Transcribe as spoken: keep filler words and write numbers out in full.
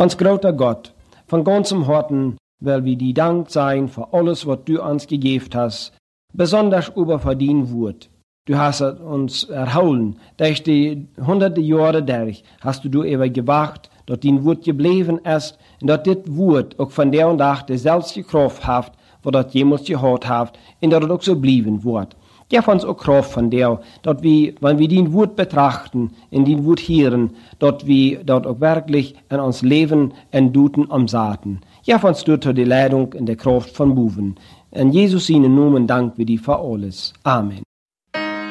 Ons grote Gott, von ganzem Herzen will wir dir Dank sein für alles, was du uns gegeben hast, besonders über verdient Wort. Du hast uns erholen, durch die hunderte Jahre durch hast du du immer gewacht, dass dein Wort geblieben ist und dass das Wort auch von der und Tag dieselbe Kraft hat, wo das jemals gehört hat, und dass es auch so bleiben wird. Gib uns auch Kraft von der, dass wir, wenn wir dein Wort betrachten, in dein Wort hören, dass wir dort auch wirklich in uns Leben und Duten umsaten. Gib uns durch die Leitung und die Kraft von Buven. In Jesus seinen Namen danken wir dir für alles. Amen.